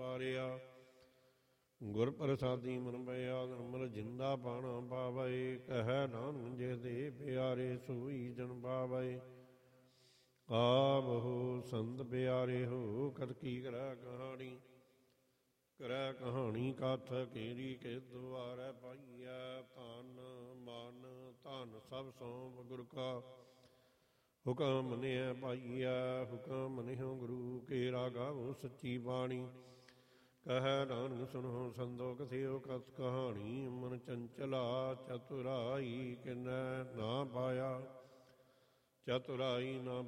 ਵਾਰਿਆ। ਗੁਰ ਪ੍ਰਸਾਦੀ ਮਨ ਭਇਆ ਨਿਰਮਲ ਜਿੰਦਾ ਪਾਣਾ ਪਾਵੈ। ਕਹਿ ਨਾਨਕ ਜੇ ਦੇ ਪਿਆਰੇ ਸੋਈ ਜਨ ਪਾਵੈ। ਆਵਹੁ ਸੰਤ ਪਿਆਰੇ ਹੋ ਕਤ ਕੀ ਕਰੈ ਕਹਾਣੀ। ਕਰੈ ਕਹਾਣੀ ਕਥ ਕੇਰੀ ਕੇ ਦੁਆਰੈ ਪਾਈਐ। ਤਨ ਮਨ ਧਨ ਸਭ ਸੌਂਪ ਗੁਰ ਕਾ ਹੁਕਮ ਮੰਨਿਐ ਪਾਈਐ। ਹੁਕਮ ਮੰਨਿਓ ਗੁਰੂ ਕੇ ਗਾਵੋ ਸੱਚੀ ਬਾਣੀ। ਕਹਿ ਨਾਨਕ ਸੁਣੋ ਸੰਤੋ ਕਥਿਓ ਕਥ ਕਹਾਣੀ। ਮਨ ਚੰਚਲਾ ਚਤੁਰਾਈ ਕਿਨੈ ਨਾ ਪਾਇਆ। ਚਤੁਰਾਈ ਨਾ